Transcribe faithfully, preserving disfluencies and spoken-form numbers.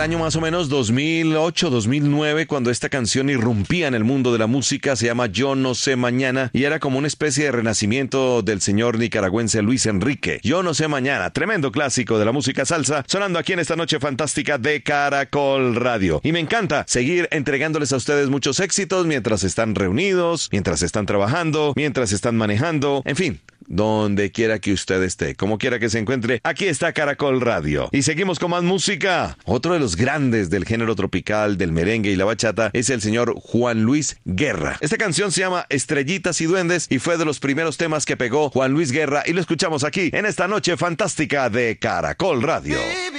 el año más o menos dos mil ocho, dos mil nueve, cuando esta canción irrumpía en el mundo de la música. Se llama Yo no sé mañana y era como una especie de renacimiento del señor nicaragüense Luis Enrique. Yo no sé mañana, tremendo clásico de la música salsa, sonando aquí en esta noche fantástica de Caracol Radio. Y me encanta seguir entregándoles a ustedes muchos éxitos mientras están reunidos, mientras están trabajando, mientras están manejando, en fin, donde quiera que usted esté, como quiera que se encuentre, aquí está Caracol Radio. Y seguimos con más música. Otro de los grandes del género tropical, del merengue y la bachata es el señor Juan Luis Guerra. Esta canción se llama Estrellitas y Duendes y fue de los primeros temas que pegó Juan Luis Guerra y lo escuchamos aquí en esta noche fantástica de Caracol Radio.